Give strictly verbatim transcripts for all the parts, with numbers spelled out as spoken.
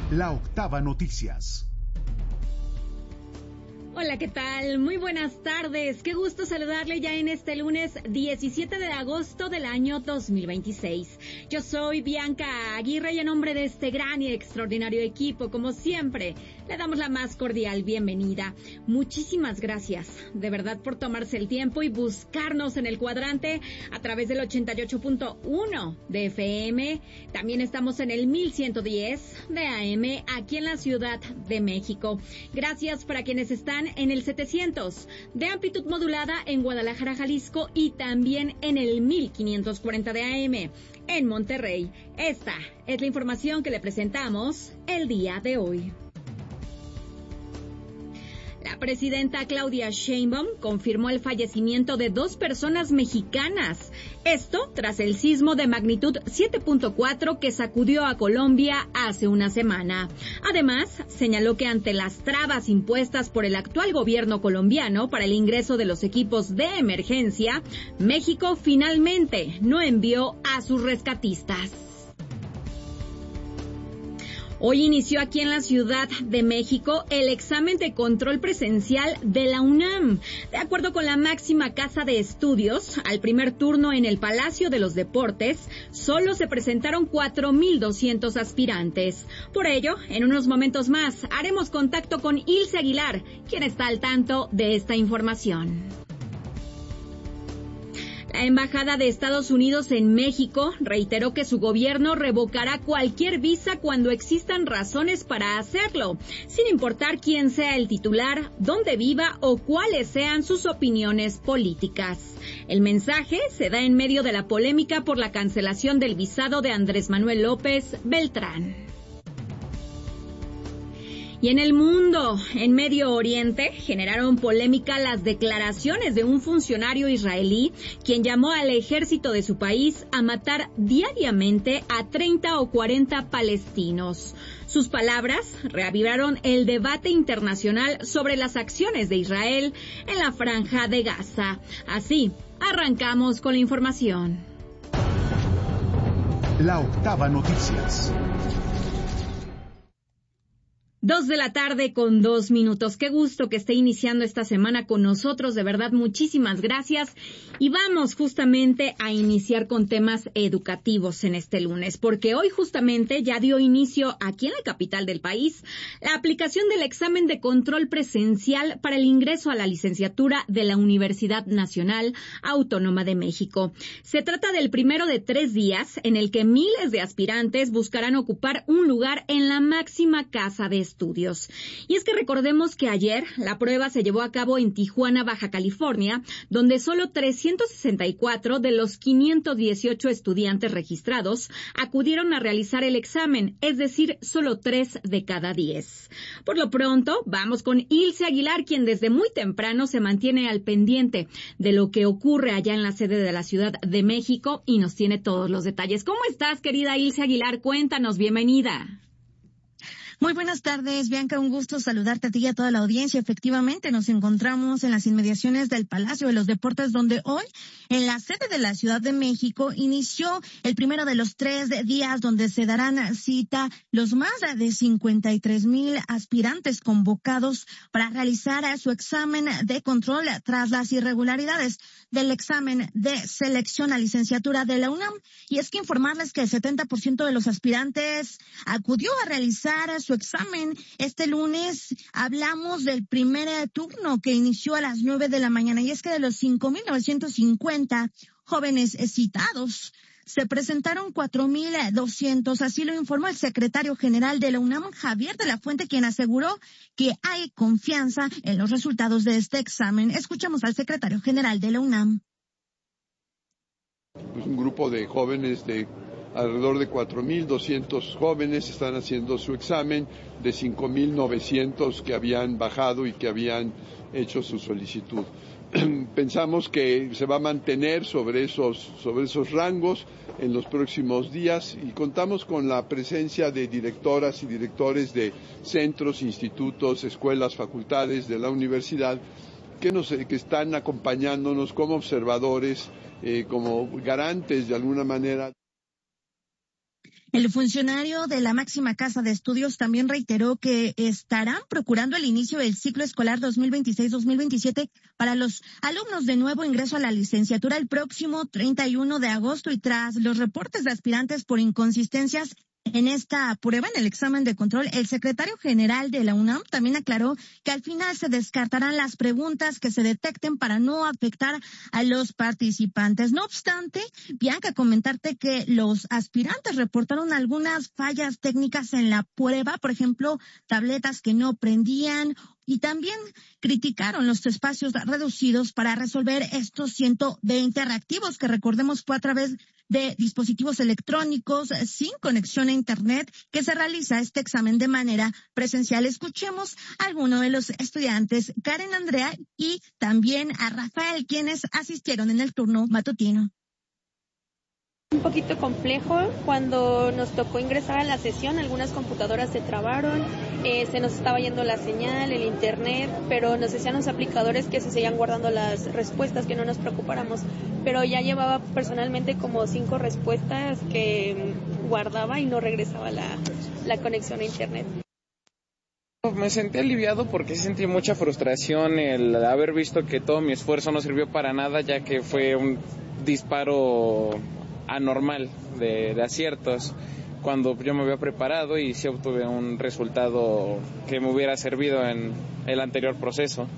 La Octava Noticias. Hola, ¿qué tal? Muy buenas tardes. Qué gusto saludarle ya en este lunes diecisiete de agosto del año dos mil veintiséis. Yo soy Bianca Aguirre y en nombre de este gran y extraordinario equipo, como siempre, le damos la más cordial bienvenida. Muchísimas gracias, de verdad, por tomarse el tiempo y buscarnos en el cuadrante a través del ochenta y ocho punto uno de F M. También estamos en el mil ciento diez de A M aquí en la Ciudad de México. Gracias para quienes están en el setecientos de amplitud modulada en Guadalajara, Jalisco, y también en el mil quinientos cuarenta de A M en Monterrey. Esta es la información que le presentamos el día de hoy. La presidenta Claudia Sheinbaum confirmó el fallecimiento de dos personas mexicanas. Esto tras el sismo de magnitud siete punto cuatro que sacudió a Colombia hace una semana. Además, señaló que ante las trabas impuestas por el actual gobierno colombiano para el ingreso de los equipos de emergencia, México finalmente no envió a sus rescatistas. Hoy inició aquí en la Ciudad de México el examen de control presencial de la UNAM. De acuerdo con la máxima casa de estudios, al primer turno en el Palacio de los Deportes, solo se presentaron cuatro mil doscientos aspirantes. Por ello, en unos momentos más, haremos contacto con Ilse Aguilar, quien está al tanto de esta información. La Embajada de Estados Unidos en México reiteró que su gobierno revocará cualquier visa cuando existan razones para hacerlo, sin importar quién sea el titular, dónde viva o cuáles sean sus opiniones políticas. El mensaje se da en medio de la polémica por la cancelación del visado de Andrés Manuel López Beltrán. Y en el mundo, en Medio Oriente, generaron polémica las declaraciones de un funcionario israelí, quien llamó al ejército de su país a matar diariamente a treinta o cuarenta palestinos. Sus palabras reavivaron el debate internacional sobre las acciones de Israel en la Franja de Gaza. Así, arrancamos con la información. La Octava Noticias. Dos de la tarde con dos minutos. Qué gusto que esté iniciando esta semana con nosotros. De verdad, muchísimas gracias. Y vamos justamente a iniciar con temas educativos en este lunes, porque hoy justamente ya dio inicio aquí en la capital del país la aplicación del examen de control presencial para el ingreso a la licenciatura de la Universidad Nacional Autónoma de México. Se trata del primero de tres días en el que miles de aspirantes buscarán ocupar un lugar en la máxima casa de estudios. Estudios. Y es que recordemos que ayer la prueba se llevó a cabo en Tijuana, Baja California, donde solo trescientos sesenta y cuatro de los quinientos dieciocho estudiantes registrados acudieron a realizar el examen, es decir, solo tres de cada diez. Por lo pronto, vamos con Ilse Aguilar, quien desde muy temprano se mantiene al pendiente de lo que ocurre allá en la sede de la Ciudad de México y nos tiene todos los detalles. ¿Cómo estás, querida Ilse Aguilar? Cuéntanos, bienvenida. Muy buenas tardes, Bianca, un gusto saludarte a ti y a toda la audiencia. Efectivamente, nos encontramos en las inmediaciones del Palacio de los Deportes, donde hoy, en la sede de la Ciudad de México, inició el primero de los tres días donde se darán cita los más de cincuenta y tres mil aspirantes convocados para realizar su examen de control tras las irregularidades del examen de selección a licenciatura de la UNAM. Y es que informarles que el setenta por ciento de los aspirantes acudió a realizar su examen. Este lunes hablamos del primer turno que inició a las nueve de la mañana, y es que de los cinco mil novecientos cincuenta jóvenes citados se presentaron cuatro mil doscientos, así lo informó el secretario general de la UNAM, Javier de la Fuente, quien aseguró que hay confianza en los resultados de este examen. Escuchamos al secretario general de la UNAM. Pues un grupo de jóvenes de alrededor de cuatro mil doscientos jóvenes están haciendo su examen, de cinco mil novecientos que habían bajado y que habían hecho su solicitud. Pensamos que se va a mantener sobre esos, sobre esos rangos en los próximos días y contamos con la presencia de directoras y directores de centros, institutos, escuelas, facultades de la universidad que, nos, que están acompañándonos como observadores, eh, como garantes de alguna manera. El funcionario de la máxima casa de estudios también reiteró que estarán procurando el inicio del ciclo escolar dos mil veintiséis dos mil veintisiete para los alumnos de nuevo ingreso a la licenciatura el próximo treinta y uno de agosto, y tras los reportes de aspirantes por inconsistencias en esta prueba, en el examen de control, el secretario general de la UNAM también aclaró que al final se descartarán las preguntas que se detecten para no afectar a los participantes. No obstante, Bianca, comentarte que los aspirantes reportaron algunas fallas técnicas en la prueba, por ejemplo, tabletas que no prendían, y también criticaron los espacios reducidos para resolver estos ciento veinte reactivos, que recordemos fue a través de dispositivos electrónicos sin conexión a Internet que se realiza este examen de manera presencial. Escuchemos a alguno de los estudiantes, Karen, Andrea y también a Rafael, quienes asistieron en el turno matutino. Un poquito complejo cuando nos tocó ingresar a la sesión, algunas computadoras se trabaron, eh, se nos estaba yendo la señal, el internet, pero nos decían los aplicadores que se seguían guardando las respuestas, que no nos preocupáramos, pero ya llevaba personalmente como cinco respuestas que guardaba y no regresaba la, la conexión a internet. Me sentí aliviado porque sentí mucha frustración el haber visto que todo mi esfuerzo no sirvió para nada, ya que fue un disparo anormal de, de aciertos cuando yo me había preparado y sí obtuve un resultado que me hubiera servido en el anterior proceso.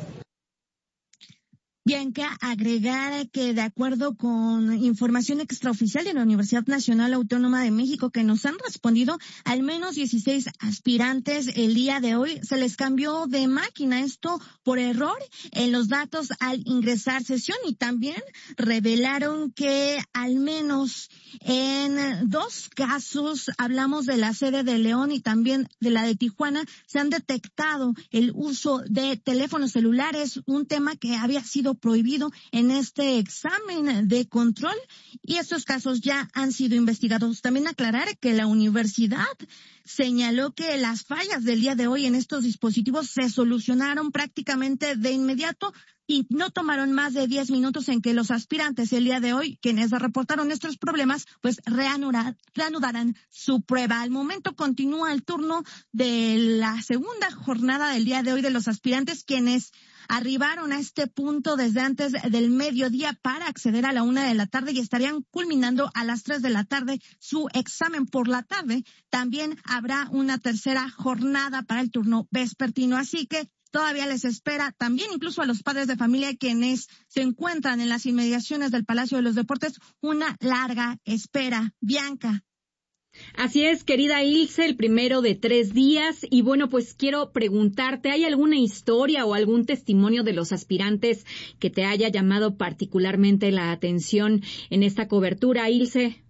Bianca, agregar que de acuerdo con información extraoficial de la Universidad Nacional Autónoma de México, que nos han respondido al menos dieciséis aspirantes el día de hoy, se les cambió de máquina, esto por error en los datos al ingresar sesión, y también revelaron que al menos en dos casos, hablamos de la sede de León y también de la de Tijuana, se han detectado el uso de teléfonos celulares, un tema que había sido prohibido en este examen de control, y estos casos ya han sido investigados. También aclarar que la universidad señaló que las fallas del día de hoy en estos dispositivos se solucionaron prácticamente de inmediato y no tomaron más de diez minutos en que los aspirantes el día de hoy, quienes reportaron estos problemas, pues reanudar, reanudarán su prueba. Al momento continúa el turno de la segunda jornada del día de hoy de los aspirantes, quienes arribaron a este punto desde antes del mediodía para acceder a la una de la tarde y estarían culminando a las tres de la tarde su examen por la tarde. También habrá una tercera jornada para el turno vespertino, así que todavía les espera también incluso a los padres de familia quienes se encuentran en las inmediaciones del Palacio de los Deportes una larga espera. Bianca. Así es, querida Ilse, el primero de tres días. Y bueno, pues quiero preguntarte, ¿hay alguna historia o algún testimonio de los aspirantes que te haya llamado particularmente la atención en esta cobertura, Ilse?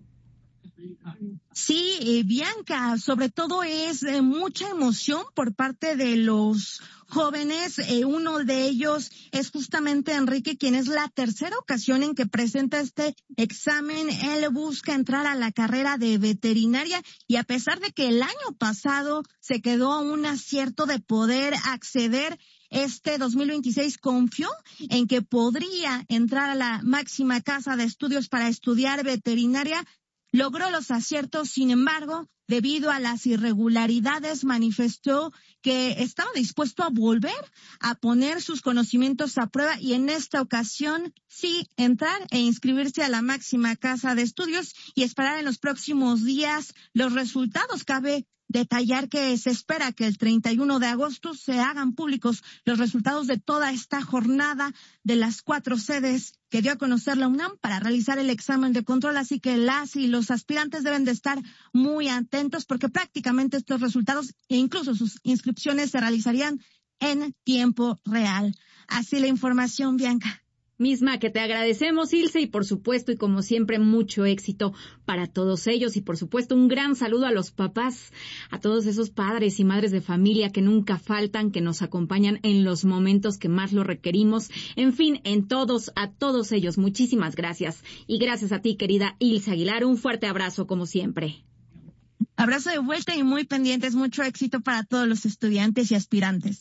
Sí, eh, Bianca, sobre todo es eh, mucha emoción por parte de los jóvenes. Eh, uno de ellos es justamente Enrique, quien es la tercera ocasión en que presenta este examen. Él busca entrar a la carrera de veterinaria y a pesar de que el año pasado se quedó a un acierto de poder acceder, este dos mil veintiséis confió en que podría entrar a la máxima casa de estudios para estudiar veterinaria. Logró los aciertos, sin embargo, debido a las irregularidades, manifestó que estaba dispuesto a volver a poner sus conocimientos a prueba y en esta ocasión sí entrar e inscribirse a la máxima casa de estudios y esperar en los próximos días los resultados. Cabe detallar que se espera que el treinta y uno de agosto se hagan públicos los resultados de toda esta jornada de las cuatro sedes que dio a conocer la UNAM para realizar el examen de control, así que las y los aspirantes deben de estar muy atentos porque prácticamente estos resultados e incluso sus inscripciones se realizarían en tiempo real. Así la información, Bianca. Misma que te agradecemos, Ilse, y por supuesto, y como siempre, mucho éxito para todos ellos. Y por supuesto, un gran saludo a los papás, a todos esos padres y madres de familia que nunca faltan, que nos acompañan en los momentos que más lo requerimos. En fin, en todos, a todos ellos, muchísimas gracias. Y gracias a ti, querida Ilse Aguilar, un fuerte abrazo como siempre. Abrazo de vuelta y muy pendientes, mucho éxito para todos los estudiantes y aspirantes.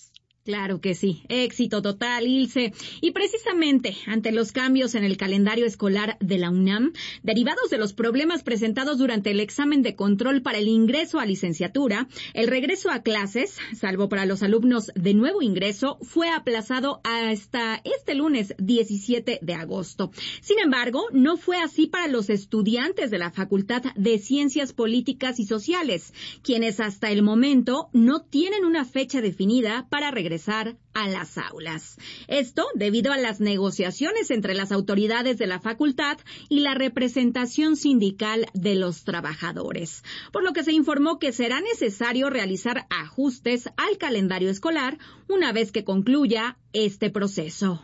Claro que sí, éxito total, Ilse. Y precisamente ante los cambios en el calendario escolar de la UNAM, derivados de los problemas presentados durante el examen de control para el ingreso a licenciatura, el regreso a clases, salvo para los alumnos de nuevo ingreso, fue aplazado hasta este lunes diecisiete de agosto. Sin embargo, no fue así para los estudiantes de la Facultad de Ciencias Políticas y Sociales, quienes hasta el momento no tienen una fecha definida para regresar a las aulas. Esto debido a las negociaciones entre las autoridades de la facultad y la representación sindical de los trabajadores, por lo que se informó que será necesario realizar ajustes al calendario escolar una vez que concluya este proceso.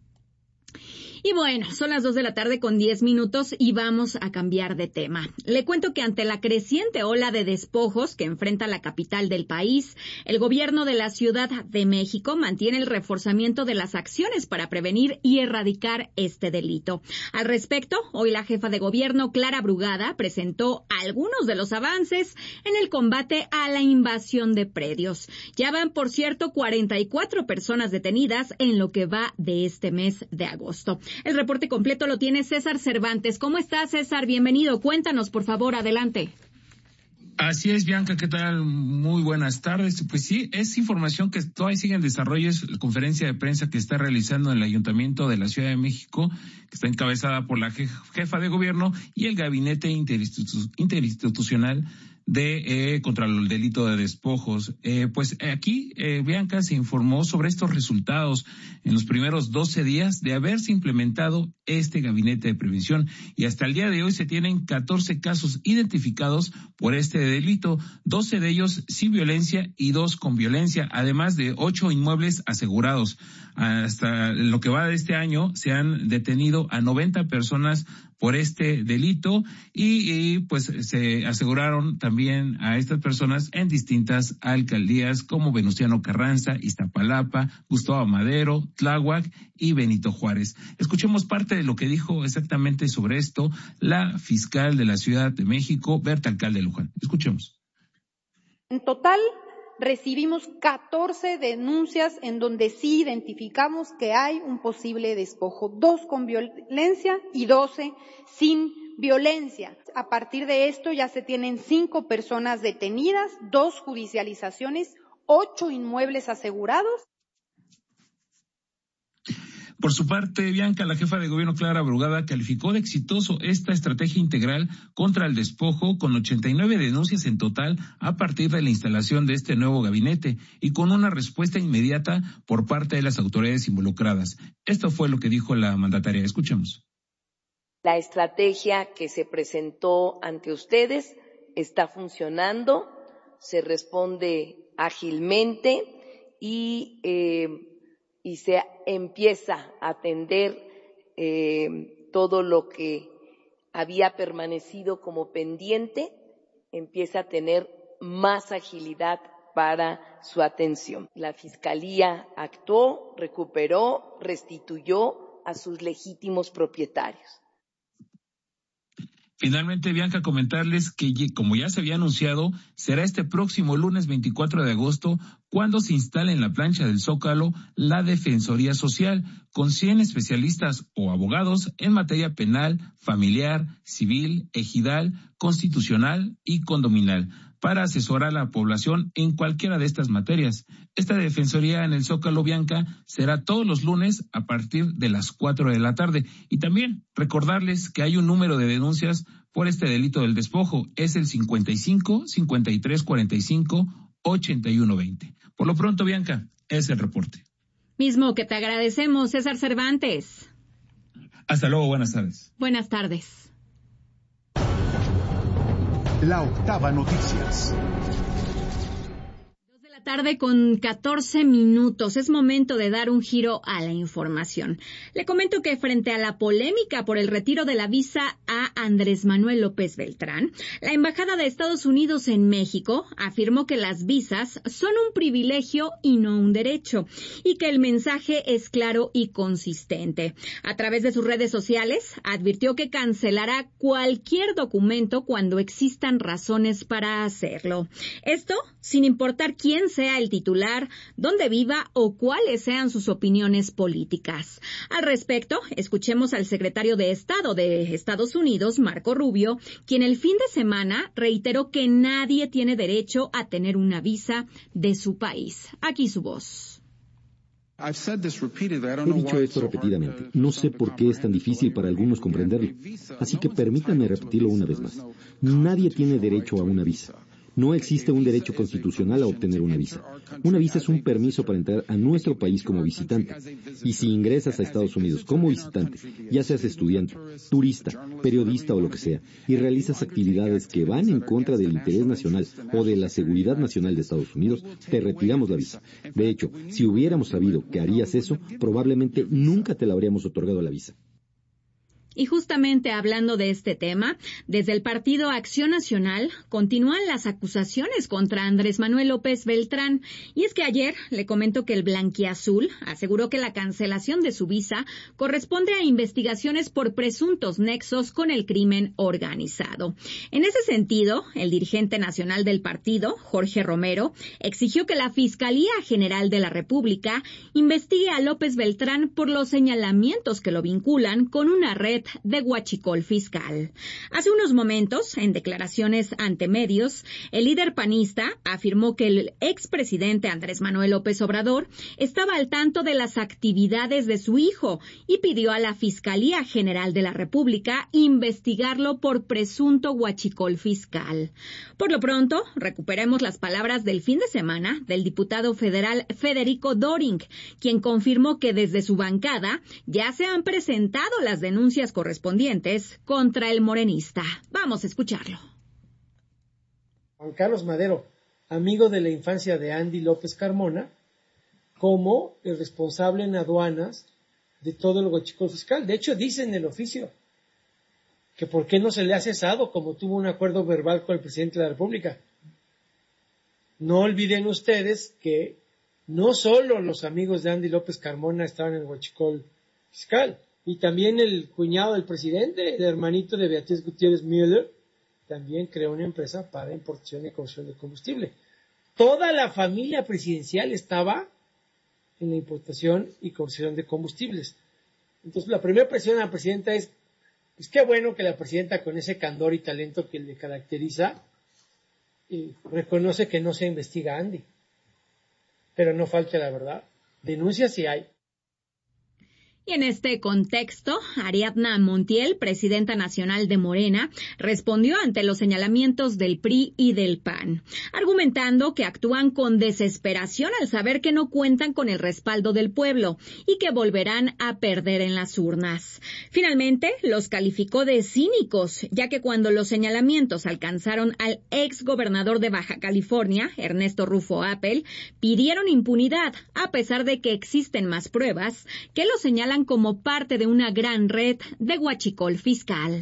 Y bueno, son las dos de la tarde con diez minutos y vamos a cambiar de tema. Le cuento que ante la creciente ola de despojos que enfrenta la capital del país, el gobierno de la Ciudad de México mantiene el reforzamiento de las acciones para prevenir y erradicar este delito. Al respecto, hoy la jefa de gobierno, Clara Brugada, presentó algunos de los avances en el combate a la invasión de predios. Ya van, por cierto, cuarenta y cuatro personas detenidas en lo que va de este mes de agosto. El reporte completo lo tiene César Cervantes. ¿Cómo estás, César? Bienvenido. Cuéntanos, por favor, adelante. Así es, Bianca, ¿qué tal? Muy buenas tardes. Pues sí, es información que todavía sigue en desarrollo, es la conferencia de prensa que está realizando el Ayuntamiento de la Ciudad de México, que está encabezada por la jefa de gobierno y el Gabinete Interinstitu- Interinstitucional de eh, contra el delito de despojos. Eh, pues aquí, eh, Bianca, se informó sobre estos resultados en los primeros doce días de haberse implementado este gabinete de prevención, y hasta el día de hoy se tienen catorce casos identificados por este delito, doce de ellos sin violencia y dos con violencia, además de ocho inmuebles asegurados. Hasta lo que va de este año se han detenido a noventa personas por este delito y, y pues se aseguraron también a estas personas en distintas alcaldías como Venustiano Carranza, Iztapalapa, Gustavo Madero, Tláhuac y Benito Juárez. Escuchemos parte de lo que dijo exactamente sobre esto la fiscal de la Ciudad de México, Berta Alcalde Luján. Escuchemos. En total, recibimos catorce denuncias en donde sí identificamos que hay un posible despojo, dos con violencia y doce sin violencia. A partir de esto ya se tienen cinco personas detenidas, dos judicializaciones, ocho inmuebles asegurados. Por su parte, Bianca, la jefa de gobierno Clara Brugada calificó de exitoso esta estrategia integral contra el despojo con ochenta y nueve denuncias en total a partir de la instalación de este nuevo gabinete y con una respuesta inmediata por parte de las autoridades involucradas. Esto fue lo que dijo la mandataria. Escuchemos. La estrategia que se presentó ante ustedes está funcionando, se responde ágilmente y eh, y se empieza a atender eh, todo lo que había permanecido como pendiente, empieza a tener más agilidad para su atención. La Fiscalía actuó, recuperó, restituyó a sus legítimos propietarios. Finalmente, Bianca, comentarles que, como ya se había anunciado, será este próximo lunes veinticuatro de agosto cuando se instale en la plancha del Zócalo la Defensoría Social, con cien especialistas o abogados en materia penal, familiar, civil, ejidal, constitucional y condominal, para asesorar a la población en cualquiera de estas materias. Esta defensoría en el Zócalo, Bianca, será todos los lunes a partir de las cuatro de la tarde. Y también recordarles que hay un número de denuncias por este delito del despojo. Es el cincuenta y cinco, cincuenta y tres, cuarenta y cinco, ochenta y uno, veinte. Por lo pronto, Bianca, es el reporte. Mismo que te agradecemos, César Cervantes. Hasta luego, buenas tardes. Buenas tardes. La Octava Noticias. Dos de la tarde con catorce minutos. Es momento de dar un giro a la información. Le comento que frente a la polémica por el retiro de la visa a Andrés Manuel López Beltrán, la Embajada de Estados Unidos en México afirmó que las visas son un privilegio y no un derecho, y que el mensaje es claro y consistente. A través de sus redes sociales, advirtió que cancelará cualquier documento cuando existan razones para hacerlo. Esto sin importar quién quién sea el titular, dónde viva o cuáles sean sus opiniones políticas. Al respecto, escuchemos al secretario de Estado de Estados Unidos, Marco Rubio, quien el fin de semana reiteró que nadie tiene derecho a tener una visa de su país. Aquí su voz. He dicho esto repetidamente. No sé por qué es tan difícil para algunos comprenderlo. Así que permítanme repetirlo una vez más. Nadie tiene derecho a una visa. No existe un derecho constitucional a obtener una visa. Una visa es un permiso para entrar a nuestro país como visitante. Y si ingresas a Estados Unidos como visitante, ya seas estudiante, turista, periodista o lo que sea, y realizas actividades que van en contra del interés nacional o de la seguridad nacional de Estados Unidos, te retiramos la visa. De hecho, si hubiéramos sabido que harías eso, probablemente nunca te la habríamos otorgado la visa. Y justamente hablando de este tema, desde el Partido Acción Nacional continúan las acusaciones contra Andrés Manuel López Beltrán. Y es que ayer le comentó que el blanquiazul aseguró que la cancelación de su visa corresponde a investigaciones por presuntos nexos con el crimen organizado. En ese sentido, el dirigente nacional del partido, Jorge Romero, exigió que la Fiscalía General de la República investigue a López Beltrán por los señalamientos que lo vinculan con una red de huachicol fiscal. Hace unos momentos, en declaraciones ante medios, el líder panista afirmó que el expresidente Andrés Manuel López Obrador estaba al tanto de las actividades de su hijo y pidió a la Fiscalía General de la República investigarlo por presunto huachicol fiscal. Por lo pronto, recuperemos las palabras del fin de semana del diputado federal Federico Doring, quien confirmó que desde su bancada ya se han presentado las denuncias correspondientes contra el morenista. Vamos a escucharlo. Juan Carlos Madero, amigo de la infancia de Andy López Carmona, como el responsable en aduanas de todo el huachicol fiscal. De hecho, dice en el oficio que por qué no se le ha cesado, como tuvo un acuerdo verbal con el presidente de la República. No olviden ustedes que no solo los amigos de Andy López Carmona estaban en el huachicol fiscal, y también el cuñado del presidente, el hermanito de Beatriz Gutiérrez Müller, también creó una empresa para importación y conversión de combustible. Toda la familia presidencial estaba en la importación y conversión de combustibles. Entonces, la primera presión a la presidenta es, pues qué bueno que la presidenta, con ese candor y talento que le caracteriza, y reconoce que no se investiga a Andy. Pero no falta la verdad. Denuncias sí hay. Y en este contexto, Ariadna Montiel, presidenta nacional de Morena, respondió ante los señalamientos del P R I y del P A N, argumentando que actúan con desesperación al saber que no cuentan con el respaldo del pueblo y que volverán a perder en las urnas. Finalmente, los calificó de cínicos, ya que cuando los señalamientos alcanzaron al ex gobernador de Baja California, Ernesto Rufo Appel, pidieron impunidad, a pesar de que existen más pruebas que lo señalan como parte de una gran red de huachicol fiscal.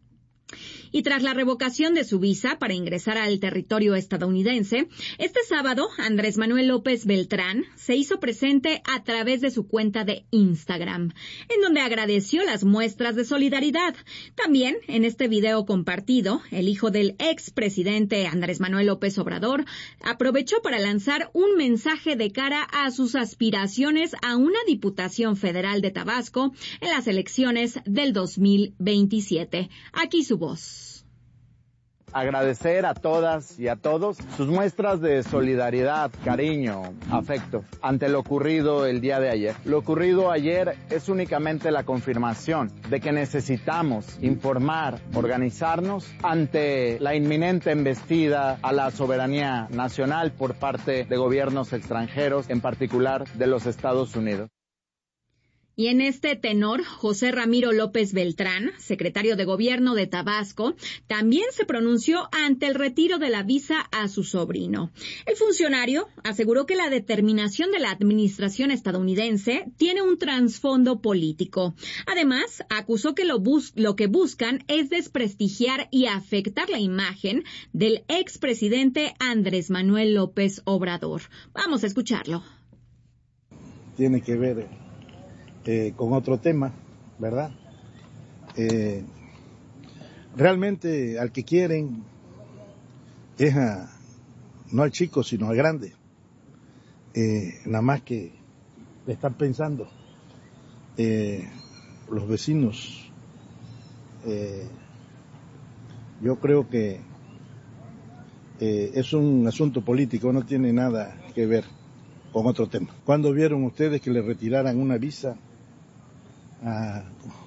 Y tras la revocación de su visa para ingresar al territorio estadounidense, este sábado Andrés Manuel López Beltrán se hizo presente a través de su cuenta de Instagram, en donde agradeció las muestras de solidaridad. También en este video compartido, el hijo del expresidente Andrés Manuel López Obrador aprovechó para lanzar un mensaje de cara a sus aspiraciones a una diputación federal de Tabasco en las elecciones del dos mil veintisiete. Aquí su voz. Agradecer a todas y a todos sus muestras de solidaridad, cariño, afecto ante lo ocurrido el día de ayer. Lo ocurrido ayer es únicamente la confirmación de que necesitamos informar, organizarnos ante la inminente embestida a la soberanía nacional por parte de gobiernos extranjeros, en particular de los Estados Unidos. Y en este tenor, José Ramiro López Beltrán, secretario de Gobierno de Tabasco, también se pronunció ante el retiro de la visa a su sobrino. El funcionario aseguró que la determinación de la administración estadounidense tiene un trasfondo político. Además, acusó que lo, bus- lo que buscan es desprestigiar y afectar la imagen del expresidente Andrés Manuel López Obrador. Vamos a escucharlo. Tiene que ver Eh, con otro tema, ¿verdad? Eh, realmente al que quieren es a, no al chico, sino al grande. eh, nada más que le están pensando eh, los vecinos. Eh, yo creo que eh, es un asunto político, no tiene nada que ver con otro tema. ¿Cuándo vieron ustedes que le retiraran una visa a,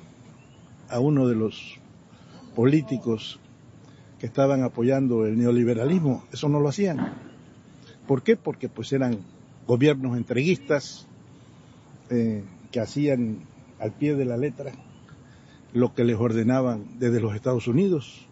a uno de los políticos que estaban apoyando el neoliberalismo? Eso no lo hacían. ¿Por qué? Porque pues eran gobiernos entreguistas eh, que hacían al pie de la letra lo que les ordenaban desde los Estados Unidos.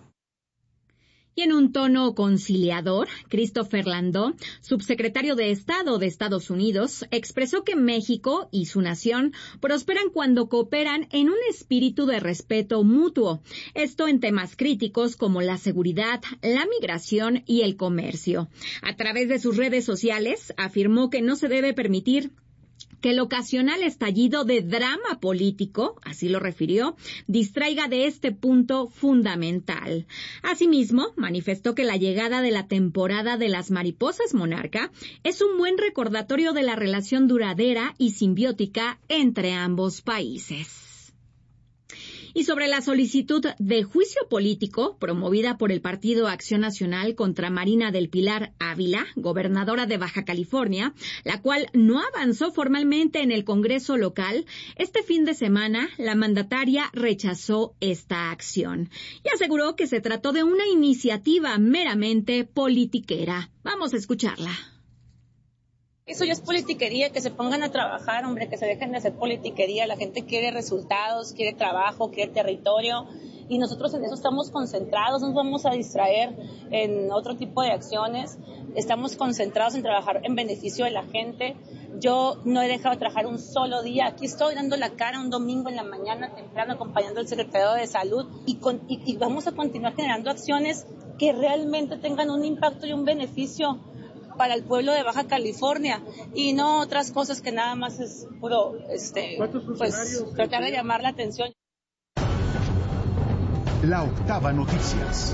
Y en un tono conciliador, Christopher Landó, subsecretario de Estado de Estados Unidos, expresó que México y su nación prosperan cuando cooperan en un espíritu de respeto mutuo. Esto en temas críticos como la seguridad, la migración y el comercio. A través de sus redes sociales, afirmó que no se debe permitir que el ocasional estallido de drama político, así lo refirió, distraiga de este punto fundamental. Asimismo, manifestó que la llegada de la temporada de las mariposas monarca es un buen recordatorio de la relación duradera y simbiótica entre ambos países. Y sobre la solicitud de juicio político promovida por el Partido Acción Nacional contra Marina del Pilar Ávila, gobernadora de Baja California, la cual no avanzó formalmente en el Congreso local, este fin de semana la mandataria rechazó esta acción y aseguró que se trató de una iniciativa meramente politiquera. Vamos a escucharla. Eso ya es politiquería, que se pongan a trabajar, hombre, que se dejen de hacer politiquería. La gente quiere resultados, quiere trabajo, quiere territorio y nosotros en eso estamos concentrados, no nos vamos a distraer en otro tipo de acciones. Estamos concentrados en trabajar en beneficio de la gente. Yo no he dejado de trabajar un solo día. Aquí estoy dando la cara un domingo en la mañana temprano acompañando al secretario de Salud y, con, y, y vamos a continuar generando acciones que realmente tengan un impacto y un beneficio para el pueblo de Baja California y no otras cosas que nada más es puro, este, pues, tratar de llamar la atención. La Octava Noticias.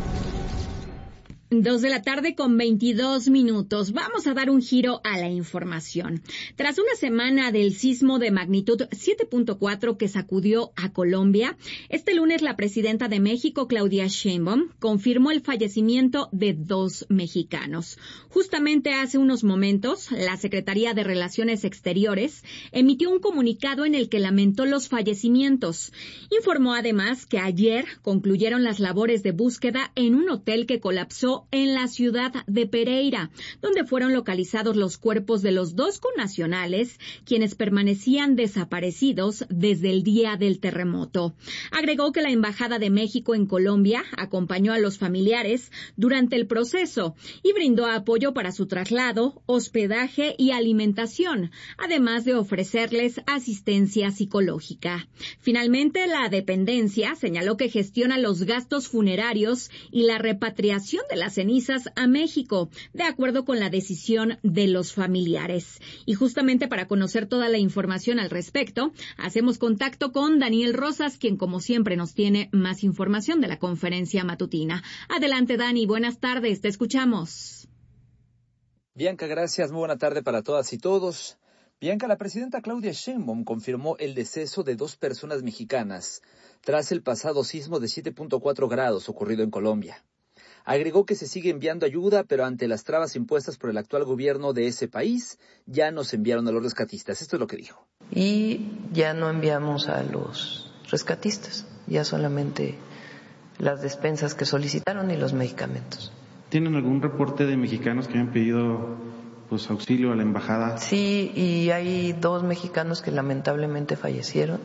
Dos de la tarde con veintidós minutos. Vamos a dar un giro a la información. Tras una semana del sismo de magnitud siete punto cuatro que sacudió a Colombia, este lunes la presidenta de México, Claudia Sheinbaum, confirmó el fallecimiento de dos mexicanos. Justamente hace unos momentos, la Secretaría de Relaciones Exteriores emitió un comunicado en el que lamentó los fallecimientos. Informó además que ayer concluyeron las labores de búsqueda en un hotel que colapsó en la ciudad de Pereira, donde fueron localizados los cuerpos de los dos connacionales, quienes permanecían desaparecidos desde el día del terremoto. Agregó que la Embajada de México en Colombia acompañó a los familiares durante el proceso y brindó apoyo para su traslado, hospedaje y alimentación, además de ofrecerles asistencia psicológica. Finalmente, la dependencia señaló que gestiona los gastos funerarios y la repatriación de las cenizas a México, de acuerdo con la decisión de los familiares. Y justamente para conocer toda la información al respecto, hacemos contacto con Daniel Rosas, quien como siempre nos tiene más información de la conferencia matutina. Adelante, Dani, buenas tardes, te escuchamos. Bianca, gracias, muy buena tarde para todas y todos. Bianca, la presidenta Claudia Sheinbaum confirmó el deceso de dos personas mexicanas tras el pasado sismo de siete punto cuatro grados ocurrido en Colombia. Agregó que se sigue enviando ayuda, pero ante las trabas impuestas por el actual gobierno de ese país, ya nos enviaron a los rescatistas. Esto es lo que dijo. Y ya no enviamos a los rescatistas, ya solamente las despensas que solicitaron y los medicamentos. ¿Tienen algún reporte de mexicanos que hayan pedido pues, auxilio a la embajada? Sí, y hay dos mexicanos que lamentablemente fallecieron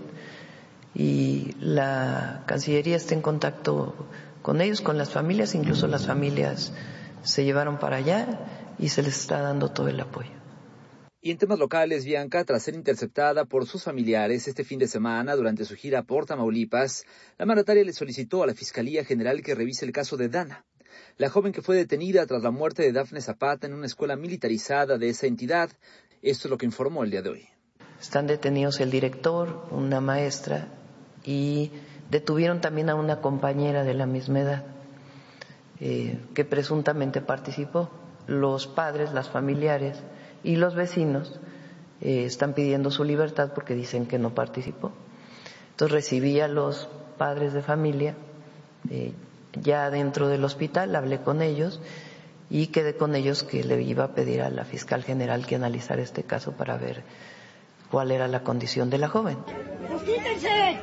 y la Cancillería está en contacto con ellos, con las familias, incluso las familias se llevaron para allá y se les está dando todo el apoyo. Y en temas locales, Bianca, tras ser interceptada por sus familiares este fin de semana durante su gira por Tamaulipas, la mandataria le solicitó a la Fiscalía General que revise el caso de Dana, la joven que fue detenida tras la muerte de Dafne Zapata en una escuela militarizada de esa entidad. Esto es lo que informó el día de hoy. Están detenidos el director, una maestra y detuvieron también a una compañera de la misma edad eh, que presuntamente participó. Los padres, las familiares y los vecinos eh, están pidiendo su libertad porque dicen que no participó. Entonces recibí a los padres de familia eh, ya dentro del hospital, hablé con ellos y quedé con ellos que le iba a pedir a la fiscal general que analizara este caso para ver cuál era la condición de la joven. ¡Pues quítense!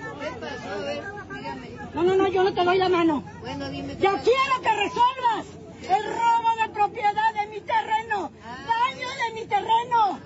No, no, no, yo no te doy la mano. Bueno, dime. Yo quiero que resuelvas el robo de propiedad de mi terreno, daño de mi terreno.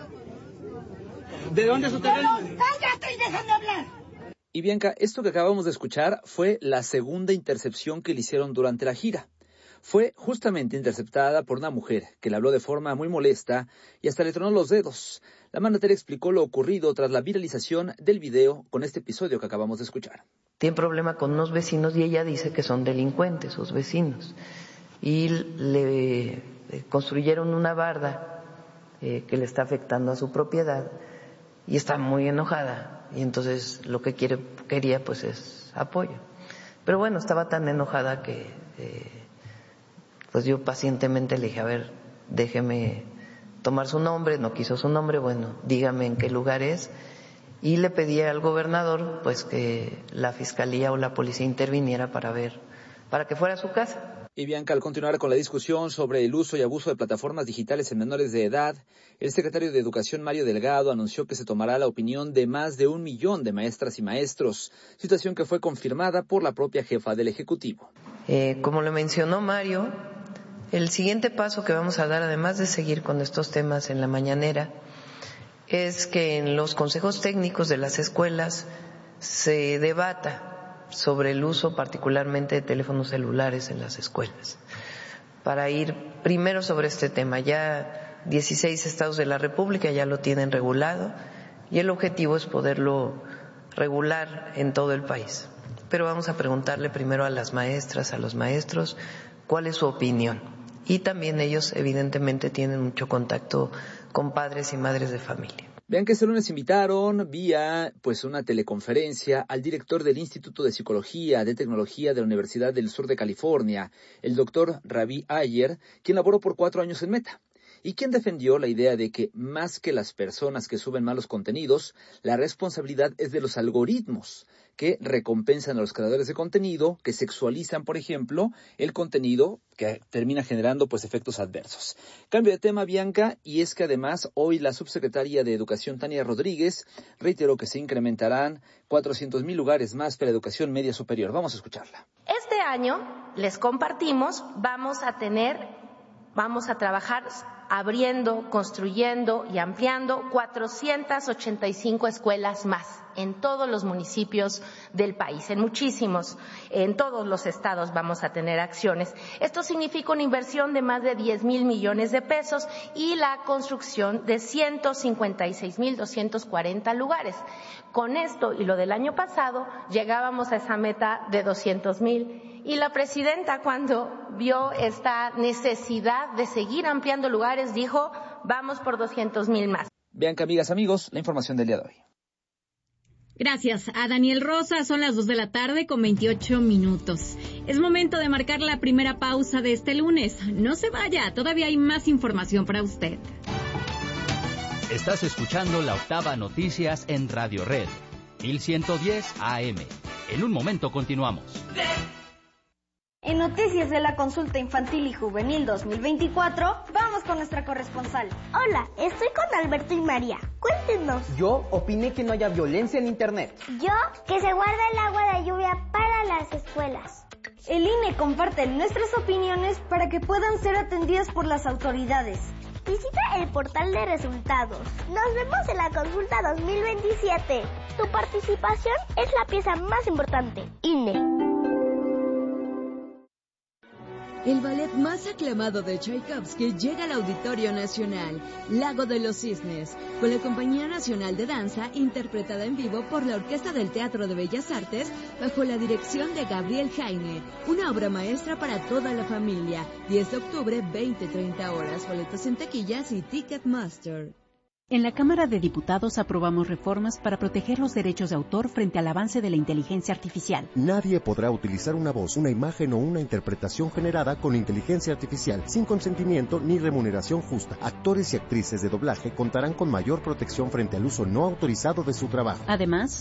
¿De dónde es su terreno? Pero cállate y déjame hablar. Y Bianca, esto que acabamos de escuchar fue la segunda intercepción que le hicieron durante la gira. Fue justamente interceptada por una mujer que le habló de forma muy molesta y hasta le tronó los dedos. La mandataria explicó lo ocurrido tras la viralización del video con este episodio que acabamos de escuchar. Tiene problema con unos vecinos y ella dice que son delincuentes sus vecinos. Y le construyeron una barda eh, que le está afectando a su propiedad y está muy enojada. Y entonces lo que quiere, quería pues es apoyo. Pero bueno, estaba tan enojada que eh, pues yo pacientemente le dije, a ver, déjeme tomar su nombre, no quiso su nombre, bueno, dígame en qué lugar es. Y le pedí al gobernador pues que la fiscalía o la policía interviniera para ver, para que fuera a su casa. Y Bianca, al continuar con la discusión sobre el uso y abuso de plataformas digitales en menores de edad, el secretario de Educación, Mario Delgado, anunció que se tomará la opinión de más de un millón de maestras y maestros, situación que fue confirmada por la propia jefa del Ejecutivo. Eh, como lo mencionó Mario, el siguiente paso que vamos a dar, además de seguir con estos temas en la mañanera, es que en los consejos técnicos de las escuelas se debata sobre el uso particularmente de teléfonos celulares en las escuelas. Para ir primero sobre este tema, ya dieciséis estados de la República ya lo tienen regulado y el objetivo es poderlo regular en todo el país. Pero vamos a preguntarle primero a las maestras, a los maestros, cuál es su opinión. Y también ellos evidentemente tienen mucho contacto con padres y madres de familia. Vean que este lunes invitaron vía pues una teleconferencia al director del Instituto de Psicología de Tecnología de la Universidad del Sur de California, el doctor Ravi Ayer, quien laboró por cuatro años en Meta, y quien defendió la idea de que más que las personas que suben malos contenidos, la responsabilidad es de los algoritmos que recompensan a los creadores de contenido, que sexualizan, por ejemplo, el contenido que termina generando pues efectos adversos. Cambio de tema, Bianca, y es que además hoy la subsecretaria de Educación, Tania Rodríguez, reiteró que se incrementarán cuatrocientos mil lugares más para la educación media superior. Vamos a escucharla. Este año, les compartimos, vamos a tener, vamos a trabajar abriendo, construyendo y ampliando cuatrocientas ochenta y cinco escuelas más en todos los municipios del país, en muchísimos, en todos los estados vamos a tener acciones. Esto significa una inversión de más de diez mil millones de pesos y la construcción de ciento cincuenta y seis mil doscientos cuarenta lugares. Con esto y lo del año pasado llegábamos a esa meta de doscientos mil. Y la presidenta, cuando vio esta necesidad de seguir ampliando lugares, dijo, vamos por doscientos mil más. Bianca, amigas, amigos, la información del día de hoy. Gracias a Daniel Rosa, son las dos de la tarde con veintiocho minutos. Es momento de marcar la primera pausa de este lunes. No se vaya, todavía hay más información para usted. Estás escuchando la Octava Noticias en Radio Red, mil ciento diez A M. En un momento continuamos. En Noticias de la Consulta Infantil y Juvenil dos mil veinticuatro, vamos con nuestra corresponsal. Hola, estoy con Alberto y María. Cuéntenos. Yo opiné que no haya violencia en Internet. Yo, que se guarda el agua de lluvia para las escuelas. El I N E comparte nuestras opiniones para que puedan ser atendidas por las autoridades. Visita el portal de resultados. Nos vemos en la consulta dos mil veintisiete. Tu participación es la pieza más importante. I N E. El ballet más aclamado de Tchaikovsky llega al Auditorio Nacional, Lago de los Cisnes, con la Compañía Nacional de Danza, interpretada en vivo por la Orquesta del Teatro de Bellas Artes, bajo la dirección de Gabriel Jaime. Una obra maestra para toda la familia. diez de octubre, veinte a treinta horas. Boletos en taquillas y Ticketmaster. En la Cámara de Diputados aprobamos reformas para proteger los derechos de autor frente al avance de la inteligencia artificial. Nadie podrá utilizar una voz, una imagen o una interpretación generada con inteligencia artificial sin consentimiento ni remuneración justa. Actores y actrices de doblaje contarán con mayor protección frente al uso no autorizado de su trabajo. Además,